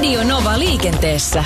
Radio Nova liikenteessä.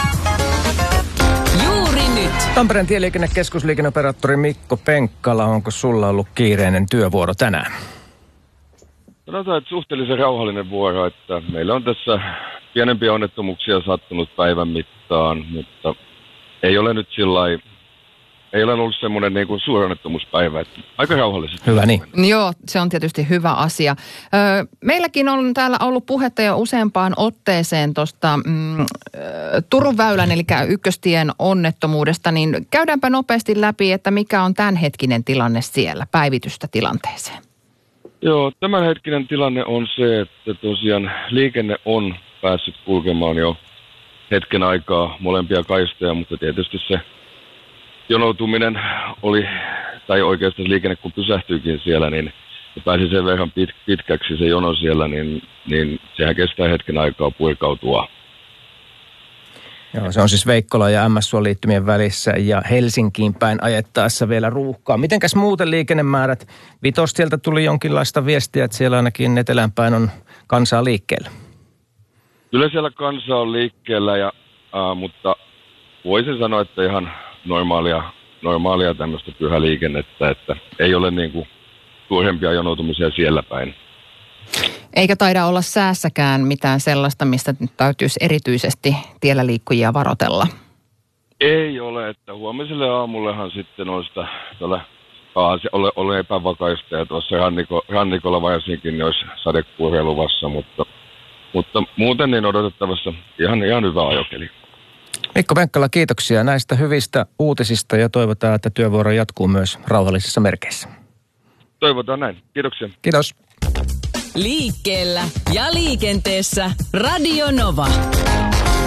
Juuri nyt. Tampereen tieliikennekeskusliikenneoperaattori Mikko Penkkala, onko sulla ollut kiireinen työvuoro tänään? Sanotaan, että suhteellisen rauhallinen vuoro, että meillä on tässä pienempiä onnettomuuksia sattunut päivän mittaan, mutta ei ole nyt ei ole ollut semmoinen niin kuin suuronnettomuuspäivä, että aika rauhallisesti. Hyvä niin. Joo, se on tietysti hyvä asia. Meilläkin on täällä ollut puhetta jo useampaan otteeseen tuosta Turun väylän, eli Ykköstien onnettomuudesta, niin käydäänpä nopeasti läpi, että mikä on tämänhetkinen tilanne siellä, päivitystä tilanteeseen. Joo, tämänhetkinen tilanne on se, että tosiaan liikenne on päässyt kulkemaan jo hetken aikaa molempia kaistoja, mutta tietysti se jonoutuminen oli, tai oikeastaan liikenne kun pysähtyykin siellä, niin pääsi sen verran pitkäksi se jono siellä, niin sehän kestää hetken aikaa purkautua. Joo, se on siis Veikkola ja MS-liittymien välissä ja Helsinkiin päin ajettaessa vielä ruuhkaa. Mitenkäs muuten liikennemäärät? Vitostieltä tuli jonkinlaista viestiä, että siellä ainakin etelään päin on kansaa liikkeellä. Kyllä siellä kansa on liikkeellä, mutta voisin sanoa, että ihan normaalia tämmöistä pyhäliikennettä, että ei ole niin kuin suurempia jonoutumisia siellä päin. Eikä taida olla säässäkään mitään sellaista, mistä täytyisi erityisesti tiellä liikkujia varoitella. Ei ole, että huomiselle aamullehan sitten noista ole epävakaista ja tuossa rannikolla varsinkin niin olisi sadekuuria luvassa, mutta muuten niin odotettavassa ihan hyvä ajokeli. Mikko Penkkala, kiitoksia näistä hyvistä uutisista ja toivotaan, että työvuoro jatkuu myös rauhallisissa merkeissä. Toivotaan näin. Kiitoksia. Kiitos. Liikkeellä ja liikenteessä Radio Nova.